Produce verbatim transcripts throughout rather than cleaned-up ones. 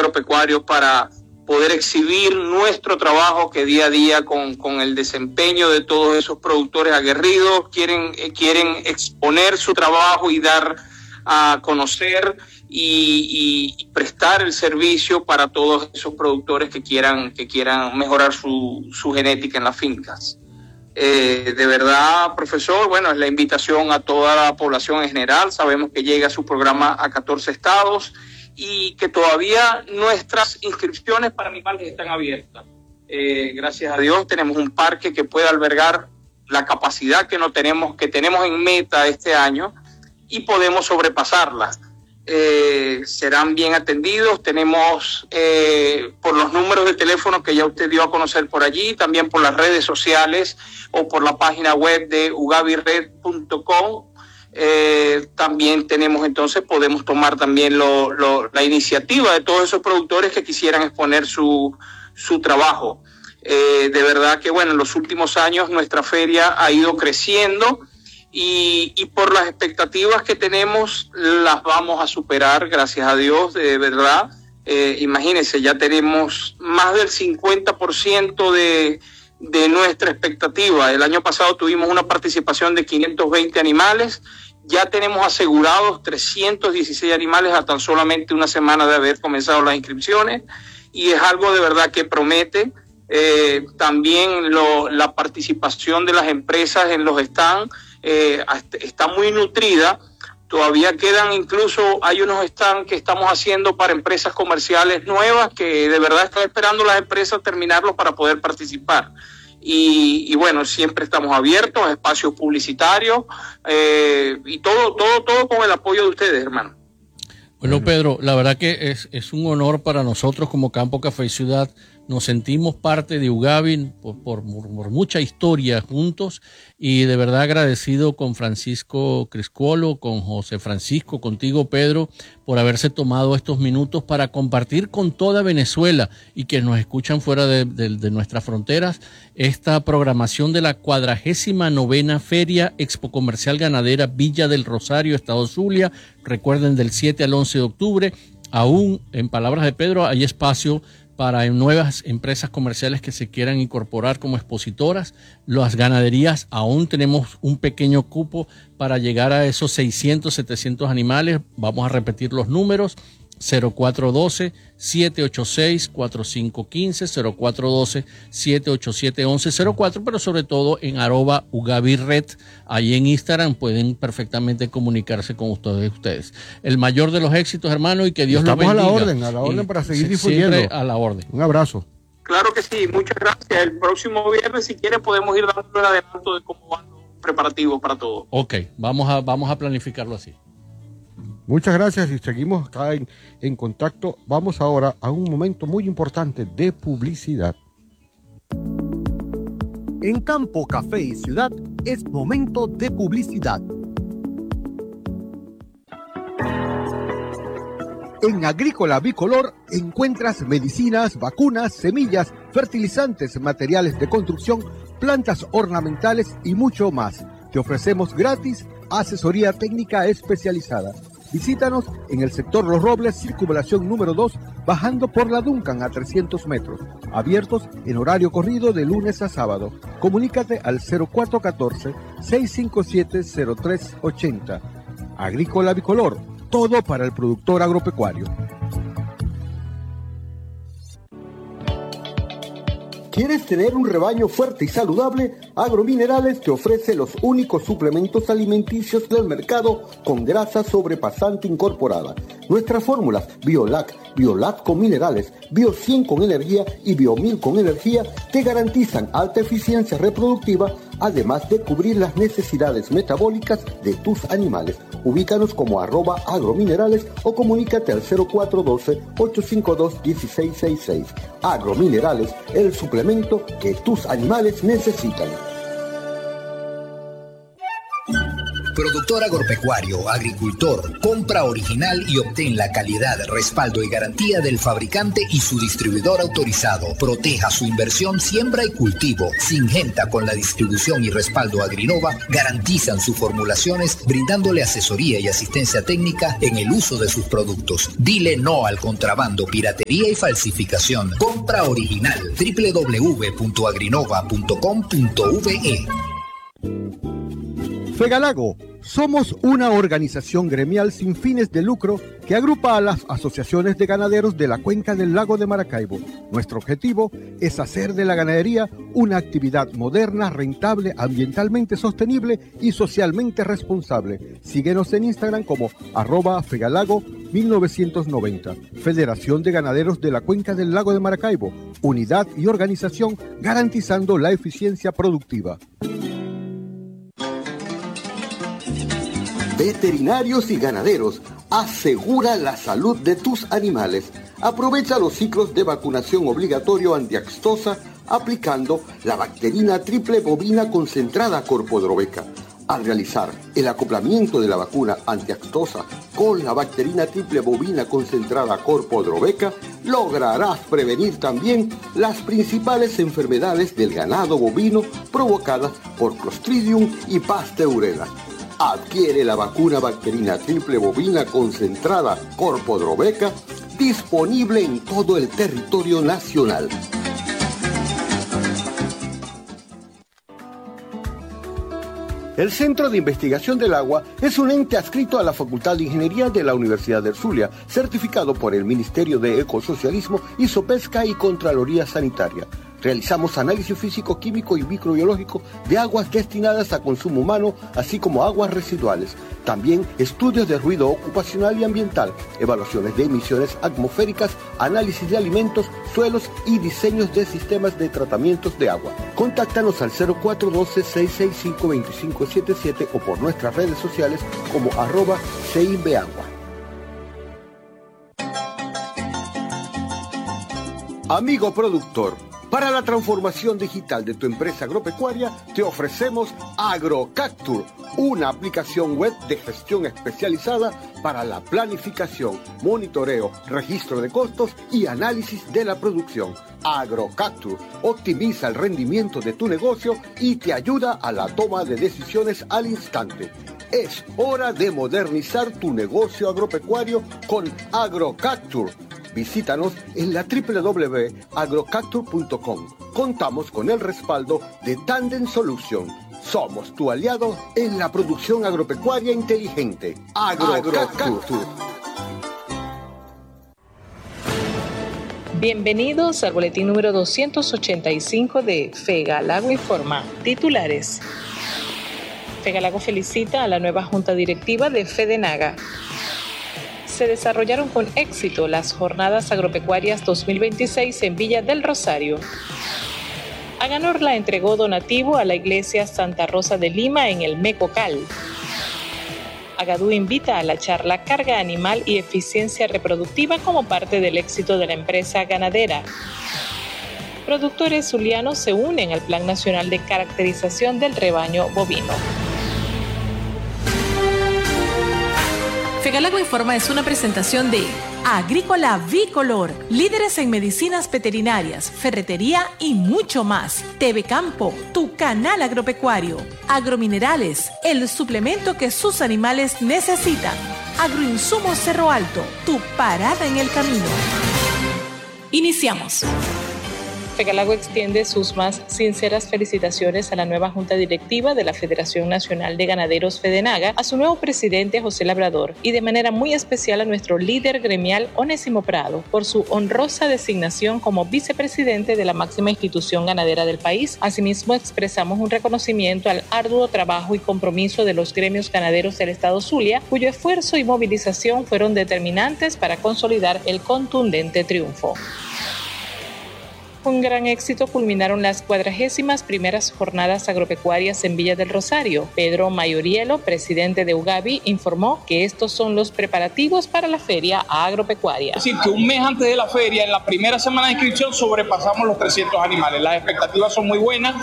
Agropecuario para poder exhibir nuestro trabajo que día a día con, con el desempeño de todos esos productores aguerridos quieren, eh, quieren exponer su trabajo y dar a conocer y, y prestar el servicio para todos esos productores que quieran, que quieran mejorar su, su genética en las fincas. Eh, de verdad, profesor, bueno, es la invitación a toda la población en general. Sabemos que llega su programa a catorce estados y que todavía nuestras inscripciones para animales están abiertas. Eh, gracias a Dios tenemos un parque que puede albergar la capacidad que no tenemos, que tenemos en meta este año y podemos sobrepasarla. Eh, serán bien atendidos. Tenemos eh, por los números de teléfono que ya usted dio a conocer por allí, también por las redes sociales o por la página web de ugavired punto com. Eh, también tenemos entonces, podemos tomar también lo, lo, la iniciativa de todos esos productores que quisieran exponer su, su trabajo. Eh, de verdad que bueno, en los últimos años nuestra feria ha ido creciendo y, y por las expectativas que tenemos las vamos a superar, gracias a Dios, de verdad. Eh, imagínense, ya tenemos más del cincuenta por ciento de, de nuestra expectativa. El año pasado tuvimos una participación de quinientos veinte animales. Ya tenemos asegurados trescientos dieciséis animales a tan solamente una semana de haber comenzado las inscripciones y es algo de verdad que promete. Eh, también lo, la participación de las empresas en los stands eh, está muy nutrida. Todavía quedan, incluso hay unos stands que estamos haciendo para empresas comerciales nuevas que de verdad están esperando las empresas terminarlos para poder participar. Y, y bueno, siempre estamos abiertos a espacios publicitarios eh, y todo, todo, todo con el apoyo de ustedes, hermano. Bueno, Pedro, la verdad que es, es un honor para nosotros como Campo Café y Ciudad. Nos sentimos parte de Ugavi por, por, por mucha historia juntos y de verdad agradecido con Francisco Criscuolo, con José Francisco, contigo, Pedro, por haberse tomado estos minutos para compartir con toda Venezuela y que nos escuchan fuera de, de, de nuestras fronteras esta programación de la cuadragésima novena Feria Expo Comercial Ganadera Villa del Rosario, Estado Zulia. Recuerden, del siete al once de octubre, aún en palabras de Pedro hay espacio para nuevas empresas comerciales que se quieran incorporar como expositoras. Las ganaderías aún tenemos un pequeño cupo para llegar a esos seiscientos, setecientos animales. Vamos a repetir los números: cero cuatro uno dos, siete ocho seis, cuatro cinco uno cinco, cero cuatro uno dos, siete ocho siete, uno uno cero cuatro, pero sobre todo en arroba ugavired, ahí en Instagram pueden perfectamente comunicarse con ustedes. ustedes. El mayor de los éxitos, hermano, y que Dios los bendiga. Estamos a la orden, a la orden y para seguir difundiendo. Siempre a la orden. Un abrazo. Claro que sí, muchas gracias. El próximo viernes, si quieren, podemos ir dando el adelanto de cómo van los preparativos para todo. Ok, vamos a, vamos a planificarlo así. Muchas gracias y seguimos acá en, en contacto. Vamos ahora a un momento muy importante de publicidad. En Campo, Café y Ciudad es momento de publicidad. En Agrícola Bicolor encuentras medicinas, vacunas, semillas, fertilizantes, materiales de construcción, plantas ornamentales y mucho más. Te ofrecemos gratis asesoría técnica especializada. Visítanos en el sector Los Robles, circunvalación número dos, bajando por la Duncan a trescientos metros. Abiertos en horario corrido de lunes a sábado. Comunícate al cero cuatro uno cuatro, seis cinco siete, cero tres ocho cero. Agrícola Bicolor, todo para el productor agropecuario. ¿Quieres tener un rebaño fuerte y saludable? Agrominerales te ofrece los únicos suplementos alimenticios del mercado con grasa sobrepasante incorporada. Nuestras fórmulas Biolac, Biolac con minerales, Bio cien con energía y Bio mil con energía te garantizan alta eficiencia reproductiva, además de cubrir las necesidades metabólicas de tus animales. Ubícanos como arroba agrominerales o comunícate al cero cuatro uno dos, ocho cinco dos, uno seis seis seis. Agrominerales, el suplemento que tus animales necesitan. Productor agropecuario, agricultor, compra original y obtén la calidad, respaldo y garantía del fabricante y su distribuidor autorizado. Proteja su inversión, siembra y cultivo. Syngenta, con la distribución y respaldo Agrinova, garantizan sus formulaciones, brindándole asesoría y asistencia técnica en el uso de sus productos. Dile no al contrabando, piratería y falsificación. Compra original. doble u doble u doble u punto agrinova punto com punto ve. Fegalago, somos una organización gremial sin fines de lucro que agrupa a las asociaciones de ganaderos de la cuenca del lago de Maracaibo. Nuestro objetivo es hacer de la ganadería una actividad moderna, rentable, ambientalmente sostenible y socialmente responsable. Síguenos en Instagram como arroba Fegalago mil novecientos noventa. Federación de Ganaderos de la Cuenca del Lago de Maracaibo. Unidad y organización garantizando la eficiencia productiva. Veterinarios y ganaderos, asegura la salud de tus animales. Aprovecha los ciclos de vacunación obligatorio antiaxtosa aplicando la bacterina triple bovina concentrada Corpodroveca. Al realizar el acoplamiento de la vacuna antiaxtosa con la bacterina triple bovina concentrada Corpodroveca, lograrás prevenir también las principales enfermedades del ganado bovino provocadas por Clostridium y Pasteurella. Adquiere la vacuna bacterina triple bovina concentrada Corpodroveca, disponible en todo el territorio nacional. El Centro de Investigación del Agua es un ente adscrito a la Facultad de Ingeniería de la Universidad del Zulia, certificado por el Ministerio de Ecosocialismo, Isopesca y Contraloría Sanitaria. Realizamos análisis físico, químico y microbiológico de aguas destinadas a consumo humano, así como aguas residuales. También estudios de ruido ocupacional y ambiental, evaluaciones de emisiones atmosféricas, análisis de alimentos, suelos y diseños de sistemas de tratamientos de agua. Contáctanos al cero cuatro uno dos, seis seis cinco, dos cinco siete siete o por nuestras redes sociales como arroba CIMBEAGUA. Amigo productor, para la transformación digital de tu empresa agropecuaria, te ofrecemos AgroCapture, una aplicación web de gestión especializada para la planificación, monitoreo, registro de costos y análisis de la producción. AgroCapture optimiza el rendimiento de tu negocio y te ayuda a la toma de decisiones al instante. Es hora de modernizar tu negocio agropecuario con AgroCapture. Visítanos en la doble u doble u doble u punto agrocapture punto com. Contamos con el respaldo de Tandem Solution. Somos tu aliado en la producción agropecuaria inteligente. AgroCapture. Bienvenidos al boletín número doscientos ochenta y cinco de Fegalago Informa. Titulares. Fegalago felicita a la nueva junta directiva de FEDENAGA. Se desarrollaron con éxito las Jornadas Agropecuarias dos mil veintiséis en Villa del Rosario. Aganorla entregó donativo a la iglesia Santa Rosa de Lima en el Mecocal. Agadú invita a la charla Carga Animal y Eficiencia Reproductiva como parte del éxito de la empresa ganadera. Productores zulianos se unen al Plan Nacional de Caracterización del Rebaño Bovino. Fegalago Informa es una presentación de Agrícola Bicolor, líderes en medicinas veterinarias, ferretería y mucho más. T V Campo, tu canal agropecuario. Agrominerales, el suplemento que sus animales necesitan. Agroinsumos Cerro Alto, tu parada en el camino. Iniciamos. Fegalago extiende sus más sinceras felicitaciones a la nueva Junta Directiva de la Federación Nacional de Ganaderos FEDENAGA, a su nuevo presidente José Labrador y de manera muy especial a nuestro líder gremial Onésimo Prado por su honrosa designación como vicepresidente de la máxima institución ganadera del país. Asimismo, expresamos un reconocimiento al arduo trabajo y compromiso de los gremios ganaderos del Estado Zulia, cuyo esfuerzo y movilización fueron determinantes para consolidar el contundente triunfo. Con gran éxito culminaron las cuadragésimas primeras jornadas agropecuarias en Villa del Rosario. Pedro Mayorielo, presidente de UGAVI, informó que estos son los preparativos para la feria agropecuaria. Es decir, que un mes antes de la feria, en la primera semana de inscripción, sobrepasamos los trescientos animales. Las expectativas son muy buenas.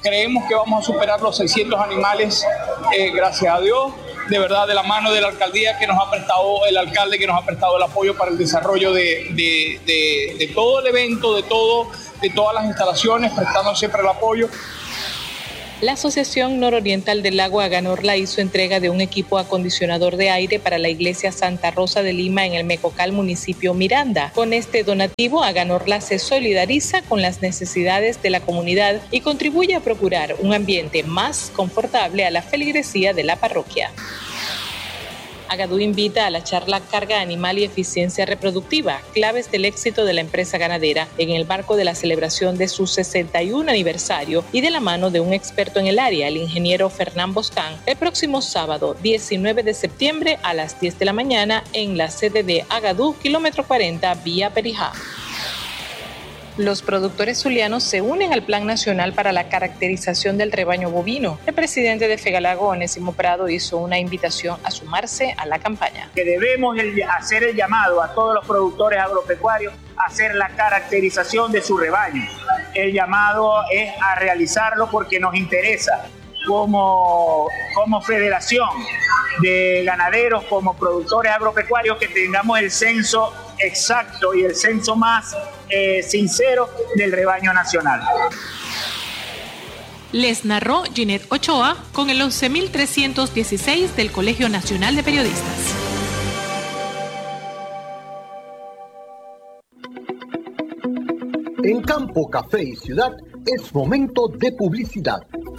Creemos que vamos a superar los seiscientos animales, eh, gracias a Dios, de verdad, de la mano de la alcaldía que nos ha prestado, el alcalde que nos ha prestado el apoyo para el desarrollo de, de, de, de todo el evento, de, todo, de todas las instalaciones, prestando siempre el apoyo. La Asociación Nororiental del Lago Aganorla hizo entrega de un equipo acondicionador de aire para la iglesia Santa Rosa de Lima en el Mecocal, municipio Miranda. Con este donativo, Aganorla se solidariza con las necesidades de la comunidad y contribuye a procurar un ambiente más confortable a la feligresía de la parroquia. Agadú invita a la charla Carga Animal y Eficiencia Reproductiva, claves del éxito de la empresa ganadera, en el marco de la celebración de su sesenta y uno aniversario y de la mano de un experto en el área, el ingeniero Fernán Boscán, el próximo sábado diecinueve de septiembre a las diez de la mañana en la sede de Agadú, kilómetro cuarenta, vía Perijá. Los productores zulianos se unen al Plan Nacional para la Caracterización del Rebaño Bovino. El presidente de Fegalago, Onésimo Prado, hizo una invitación a sumarse a la campaña. Que debemos el, hacer el llamado a todos los productores agropecuarios a hacer la caracterización de su rebaño. El llamado es a realizarlo porque nos interesa como, como federación de ganaderos, como productores agropecuarios, que tengamos el censo exacto y el censo más eh, sincero del rebaño nacional. Les narró Ginette Ochoa con el once mil trescientos dieciséis del Colegio Nacional de Periodistas. En Campo, Café y Ciudad es momento de publicidad.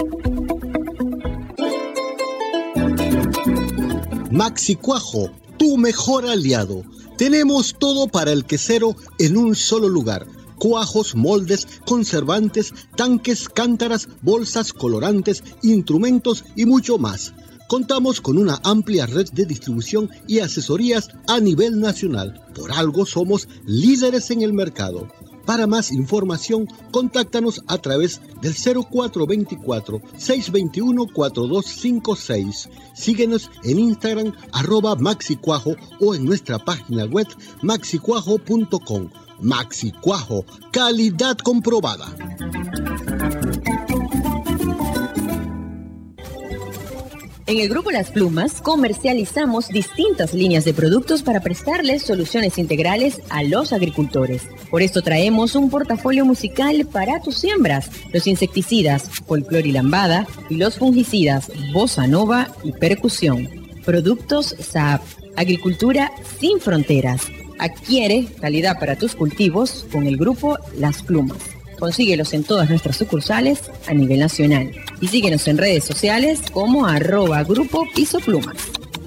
Maxi Cuajo, tu mejor aliado. Tenemos todo para el quesero en un solo lugar. Cuajos, moldes, conservantes, tanques, cántaras, bolsas, colorantes, instrumentos y mucho más. Contamos con una amplia red de distribución y asesorías a nivel nacional. Por algo somos líderes en el mercado. Para más información, contáctanos a través del cero cuatro dos cuatro, seis dos uno, cuatro dos cinco seis. Síguenos en Instagram, arroba maxicuajo, o en nuestra página web maxicuajo punto com. Maxicuajo, calidad comprobada. En el Grupo Las Plumas comercializamos distintas líneas de productos para prestarles soluciones integrales a los agricultores. Por esto traemos un portafolio musical para tus siembras, los insecticidas Folclor y Lambada y los fungicidas Bossa Nova y Percusión. Productos Saab, agricultura sin fronteras. Adquiere calidad para tus cultivos con el Grupo Las Plumas. Consíguelos en todas nuestras sucursales a nivel nacional. Y síguenos en redes sociales como arroba Grupo Piso Plumas.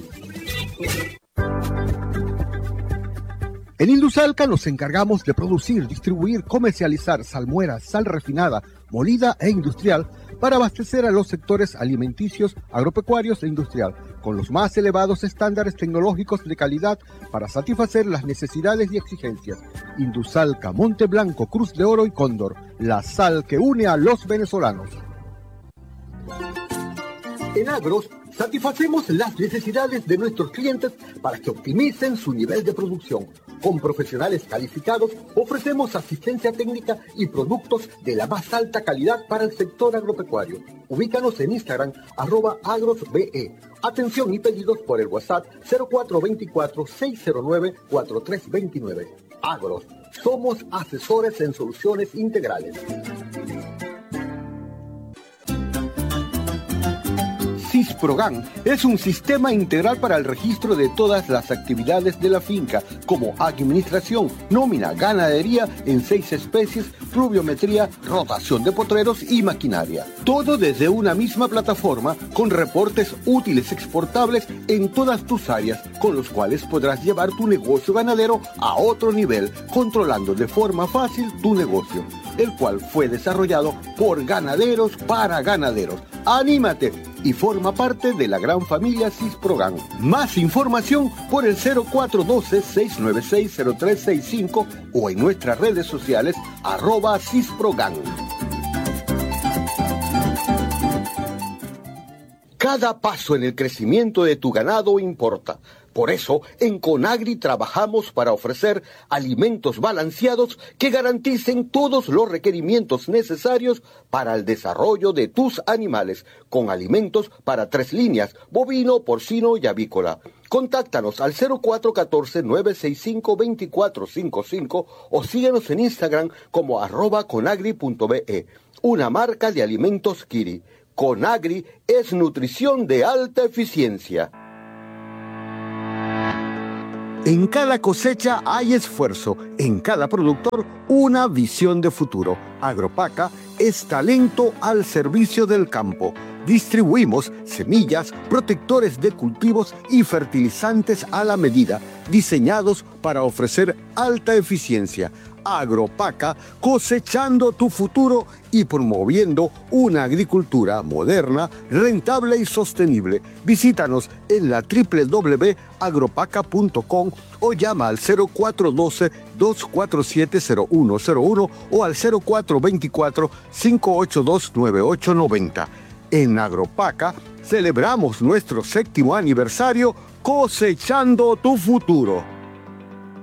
En Indusalca nos encargamos de producir, distribuir, comercializar salmuera, sal refinada, molida e industrial para abastecer a los sectores alimenticios, agropecuarios e industrial, con los más elevados estándares tecnológicos de calidad para satisfacer las necesidades y exigencias. Indusalca, Monte Blanco, Cruz de Oro y Cóndor, la sal que une a los venezolanos. En Agros, satisfacemos las necesidades de nuestros clientes para que optimicen su nivel de producción. Con profesionales calificados, ofrecemos asistencia técnica y productos de la más alta calidad para el sector agropecuario. Ubícanos en Instagram, arroba agrosbe. Atención y pedidos por el WhatsApp cero cuatro dos cuatro, seis cero nueve, cuatro tres dos nueve. Agros, somos asesores en soluciones integrales. Sisprogan es un sistema integral para el registro de todas las actividades de la finca, como administración, nómina, ganadería en seis especies, pluviometría, rotación de potreros y maquinaria. Todo desde una misma plataforma con reportes útiles exportables en todas tus áreas, con los cuales podrás llevar tu negocio ganadero a otro nivel, controlando de forma fácil tu negocio, el cual fue desarrollado por ganaderos para ganaderos. ¡Anímate! Y forma parte de la gran familia Sisprogan. Más información por el cero cuatro uno dos, seis nueve seis, cero tres seis cinco o en nuestras redes sociales arroba Sisprogan. Cada paso en el crecimiento de tu ganado importa. Por eso, en Conagri trabajamos para ofrecer alimentos balanceados que garanticen todos los requerimientos necesarios para el desarrollo de tus animales, con alimentos para tres líneas, bovino, porcino y avícola. Contáctanos al cero cuatro uno cuatro, nueve seis cinco, dos cuatro cinco cinco o síguenos en Instagram como arroba conagri punto be, una marca de alimentos Kiri. Conagri es nutrición de alta eficiencia. En cada cosecha hay esfuerzo, en cada productor una visión de futuro. Agropaca es talento al servicio del campo. Distribuimos semillas, protectores de cultivos y fertilizantes a la medida, diseñados para ofrecer alta eficiencia. Agropaca, cosechando tu futuro y promoviendo una agricultura moderna, rentable y sostenible. Visítanos en la doble u doble u doble u punto agropaca punto com o llama al cero cuatro uno dos, dos cuatro siete, cero uno cero uno o al cero cuatro dos cuatro, cinco ocho dos, nueve ocho nueve cero. En Agropaca celebramos nuestro séptimo aniversario cosechando tu futuro.